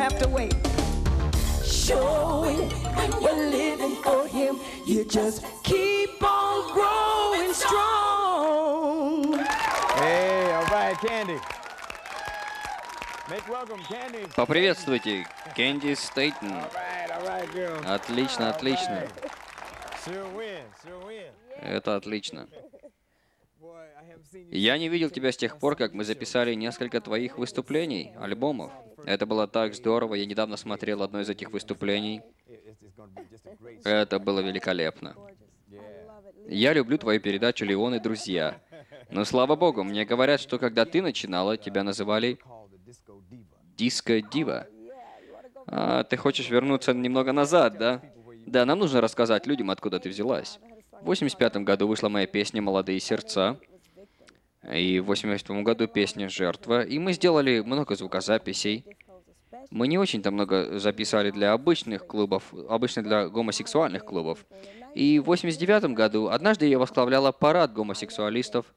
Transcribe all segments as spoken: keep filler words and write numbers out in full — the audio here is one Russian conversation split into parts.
have to wait. Showing we're living for him. You just keep on growing strong. Hey, all right, Candy. Make welcome, Candy. Поприветствуйте, Кэнди Стейтон. All right, all right, girl. Отлично, отлично. Sure win, sure win. Это отлично. Boy, I haven't seen you. Я не видел тебя с тех пор, как мы записали несколько твоих выступлений, альбомов. Это было так здорово. Я недавно смотрел одно из этих выступлений. It's just gonna be just a great. Это было великолепно. Я люблю твою передачу «Леон и друзья». Но, слава богу, мне говорят, что когда ты начинала, тебя называли Called the Disco Diva. «Диско-дива». А, ты хочешь вернуться немного назад, да? Да, нам нужно рассказать людям, откуда ты взялась. В восемьдесят пятом году вышла моя песня «Молодые сердца». И в восемьдесят восьмом году песня «Жертва». И мы сделали много звукозаписей. Мы не очень-то много записали для обычных клубов, обычно для гомосексуальных клубов. И в восемьдесят девятом году однажды я возглавляла парад гомосексуалистов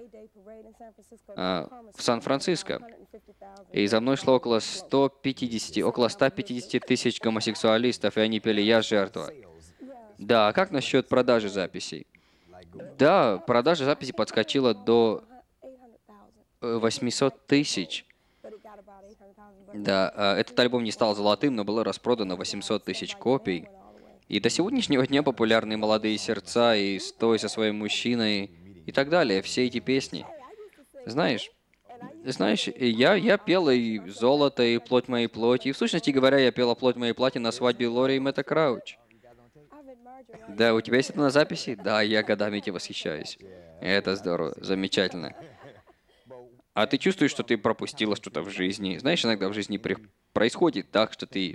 а, в Сан-Франциско. И за мной шло около ста пятидесяти, около ста пятидесяти тысяч гомосексуалистов, и они пели «Я жертва». Да, а как насчет продажи записей? Да, продажа записей подскочила до э, восьмисот тысяч. Да, а, этот альбом не стал золотым, но было распродано восемьсот тысяч копий. И до сегодняшнего дня популярны «Молодые сердца» и «Стой со своим мужчиной» и так далее, все эти песни. Знаешь, знаешь, я, я пел и «Золото», и «Плоть моей плоти», и в сущности говоря, я пела «Плоть моей плоти» на свадьбе Лори и Мэтта Крауч. Да, у тебя есть это на записи? Да, я годами этим восхищаюсь. Это здорово, замечательно. А ты чувствуешь, что ты пропустила что-то в жизни? Знаешь, иногда в жизни при- происходит так, что ты